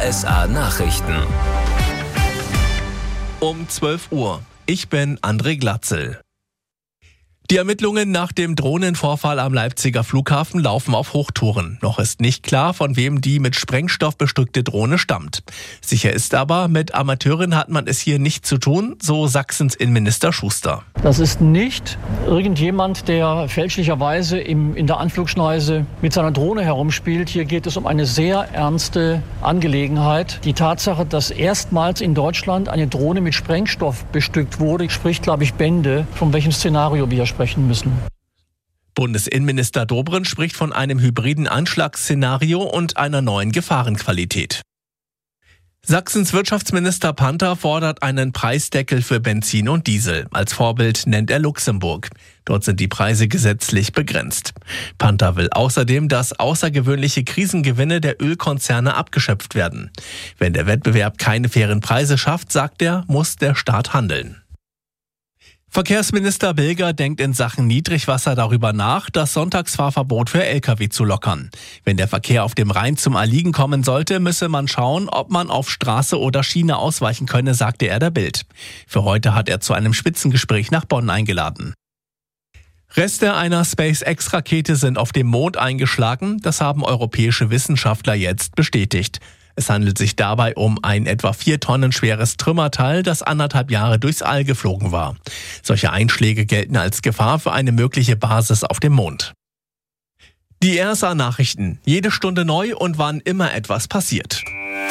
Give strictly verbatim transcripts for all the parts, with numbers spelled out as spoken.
R S A Nachrichten. Um zwölf Uhr. Ich bin André Glatzel. Die Ermittlungen nach dem Drohnenvorfall am Leipziger Flughafen laufen auf Hochtouren. Noch ist nicht klar, von wem die mit Sprengstoff bestückte Drohne stammt. Sicher ist aber, mit Amateuren hat man es hier nicht zu tun, so Sachsens Innenminister Schuster. Das ist nicht irgendjemand, der fälschlicherweise im, in der Anflugschneise mit seiner Drohne herumspielt. Hier geht es um eine sehr ernste Angelegenheit. Die Tatsache, dass erstmals in Deutschland eine Drohne mit Sprengstoff bestückt wurde, spricht, glaube ich, Bände, von welchem Szenario wir sprechen müssen. Bundesinnenminister Dobrindt spricht von einem hybriden Anschlagsszenario und einer neuen Gefahrenqualität. Sachsens Wirtschaftsminister Panther fordert einen Preisdeckel für Benzin und Diesel. Als Vorbild nennt er Luxemburg. Dort sind die Preise gesetzlich begrenzt. Panther will außerdem, dass außergewöhnliche Krisengewinne der Ölkonzerne abgeschöpft werden. Wenn der Wettbewerb keine fairen Preise schafft, sagt er, muss der Staat handeln. Verkehrsminister Bilger denkt in Sachen Niedrigwasser darüber nach, das Sonntagsfahrverbot für L K W zu lockern. Wenn der Verkehr auf dem Rhein zum Erliegen kommen sollte, müsse man schauen, ob man auf Straße oder Schiene ausweichen könne, sagte er der Bild. Für heute hat er zu einem Spitzengespräch nach Bonn eingeladen. Reste einer SpaceX-Rakete sind auf dem Mond eingeschlagen, das haben europäische Wissenschaftler jetzt bestätigt. Es handelt sich dabei um ein etwa vier Tonnen schweres Trümmerteil, das anderthalb Jahre durchs All geflogen war. Solche Einschläge gelten als Gefahr für eine mögliche Basis auf dem Mond. Die R S A-Nachrichten. Jede Stunde neu und wann immer etwas passiert.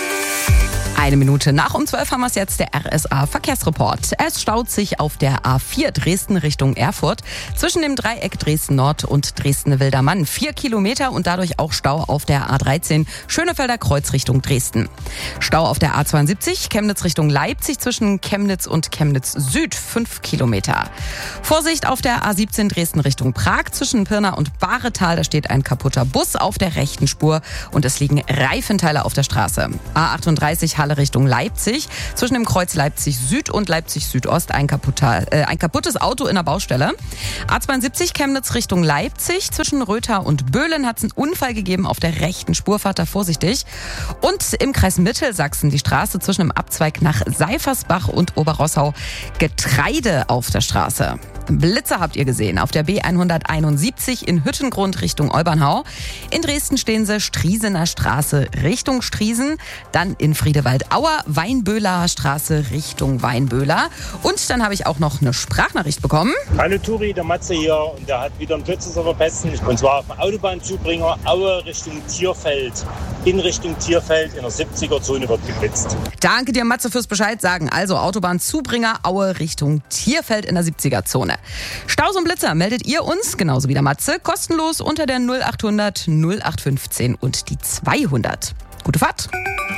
Eine Minute nach um zwölf haben wir es jetzt, der R S A-Verkehrsreport. Es staut sich auf der A vier Dresden Richtung Erfurt zwischen dem Dreieck Dresden-Nord und Dresden-Wildermann. Vier Kilometer und dadurch auch Stau auf der A dreizehn Schönefelder Kreuz Richtung Dresden. Stau auf der A zweiundsiebzig Chemnitz Richtung Leipzig zwischen Chemnitz und Chemnitz Süd. Fünf Kilometer. Vorsicht auf der A siebzehn Dresden Richtung Prag zwischen Pirna und Bahretal. Da steht ein kaputter Bus auf der rechten Spur und es liegen Reifenteile auf der Straße. A achtunddreißig Halle Richtung Leipzig. Zwischen dem Kreuz Leipzig Süd und Leipzig Südost ein, kaputter, äh, ein kaputtes Auto in der Baustelle. A zweiundsiebzig Chemnitz Richtung Leipzig. Zwischen Rötha und Böhlen hat es einen Unfall gegeben auf der rechten Spur. Fahrt da vorsichtig. Und im Kreis Mittelsachsen die Straße zwischen dem Abzweig nach Seifersbach und Oberrossau. Getreide auf der Straße. Blitze habt ihr gesehen auf der B hunderteinundsiebzig in Hüttengrund Richtung Olbernhau. In Dresden stehen sie Striesener Straße Richtung Striesen. Dann in Friedewald-Auer Weinböhler Straße Richtung Weinböhler. Und dann habe ich auch noch eine Sprachnachricht bekommen. Hallo Turi, der Matze hier und der hat wieder einen Blitzer zu verpesten. Und zwar auf dem Autobahnzubringer Aue Richtung Tierfeld. In Richtung Tierfeld in der siebziger Zone wird geblitzt. Danke dir Matze fürs Bescheid sagen. Also Autobahnzubringer Aue Richtung Tierfeld in der siebziger Zone. Staus und Blitzer meldet ihr uns, genauso wie der Matze, kostenlos unter der null achthundert null acht fünfzehn und die zweihundert. Gute Fahrt!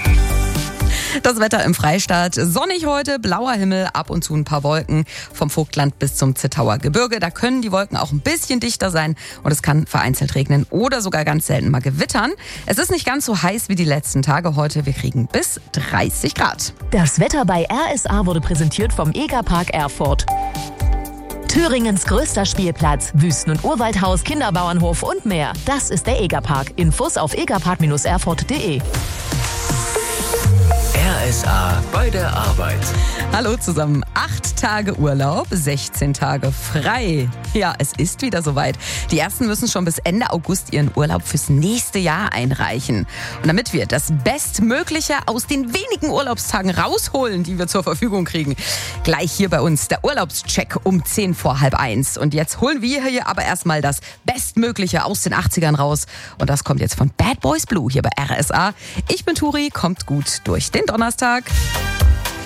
Das Wetter im Freistaat. Sonnig heute, blauer Himmel, ab und zu ein paar Wolken vom Vogtland bis zum Zittauer Gebirge. Da können die Wolken auch ein bisschen dichter sein und es kann vereinzelt regnen oder sogar ganz selten mal gewittern. Es ist nicht ganz so heiß wie die letzten Tage heute. Wir kriegen bis dreißig Grad. Das Wetter bei R S A wurde präsentiert vom Egerpark Erfurt. Thüringens größter Spielplatz, Wüsten- und Urwaldhaus, Kinderbauernhof und mehr. Das ist der Egerpark. Infos auf egerpark Bindestrich erfurt punkt de. R S A bei der Arbeit. Hallo zusammen. Acht Tage Urlaub, sechzehn Tage frei. Ja, es ist wieder soweit. Die ersten müssen schon bis Ende August ihren Urlaub fürs nächste Jahr einreichen. Und damit wir das Bestmögliche aus den wenigen Urlaubstagen rausholen, die wir zur Verfügung kriegen, gleich hier bei uns der Urlaubscheck um zehn vor halb eins. Und jetzt holen wir hier aber erstmal das Bestmögliche aus den achtzigern raus. Und das kommt jetzt von Bad Boys Blue hier bei R S A. Ich bin Turi, kommt gut durch den Donnerstag.